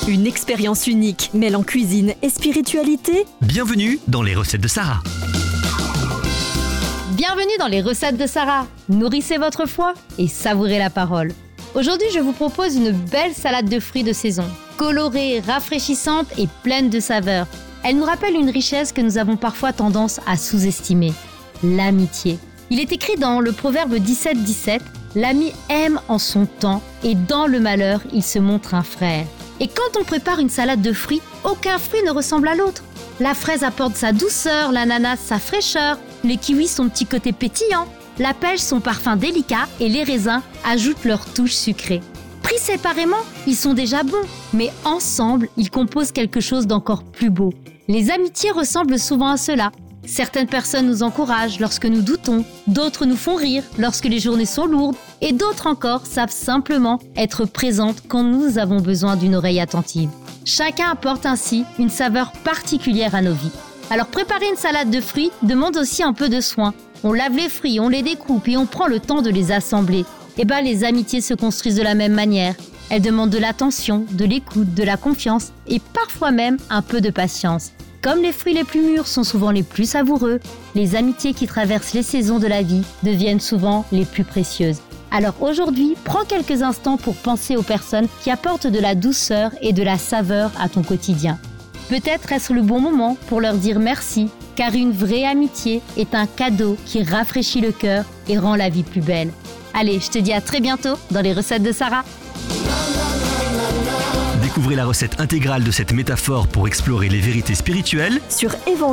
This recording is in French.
Une expérience unique mêlant cuisine et spiritualité. Bienvenue dans les recettes de Sarah. Bienvenue dans les recettes de Sarah. Nourrissez votre foi et savourez la parole. Aujourd'hui, je vous propose une belle salade de fruits de saison, colorée, rafraîchissante et pleine de saveurs. Elle nous rappelle une richesse que nous avons parfois tendance à sous-estimer, l'amitié. Il est écrit dans le proverbe 17-17, « L'ami aime en son temps et dans le malheur, il se montre un frère ». Et quand on prépare une salade de fruits, aucun fruit ne ressemble à l'autre. La fraise apporte sa douceur, l'ananas sa fraîcheur, les kiwis son petit côté pétillant, la pêche son parfum délicat et les raisins ajoutent leur touche sucrée. Pris séparément, ils sont déjà bons, mais ensemble, ils composent quelque chose d'encore plus beau. Les amitiés ressemblent souvent à cela. Certaines personnes nous encouragent lorsque nous doutons, d'autres nous font rire lorsque les journées sont lourdes et d'autres encore savent simplement être présentes quand nous avons besoin d'une oreille attentive. Chacun apporte ainsi une saveur particulière à nos vies. Alors préparer une salade de fruits demande aussi un peu de soin. On lave les fruits, on les découpe et on prend le temps de les assembler. Les amitiés se construisent de la même manière. Elles demandent de l'attention, de l'écoute, de la confiance et parfois même un peu de patience. Comme les fruits les plus mûrs sont souvent les plus savoureux, les amitiés qui traversent les saisons de la vie deviennent souvent les plus précieuses. Alors aujourd'hui, prends quelques instants pour penser aux personnes qui apportent de la douceur et de la saveur à ton quotidien. Peut-être est-ce le bon moment pour leur dire merci, car une vraie amitié est un cadeau qui rafraîchit le cœur et rend la vie plus belle. Allez, je te dis à très bientôt dans les recettes de Sarah. Découvrez la recette intégrale de cette métaphore pour explorer les vérités spirituelles Sur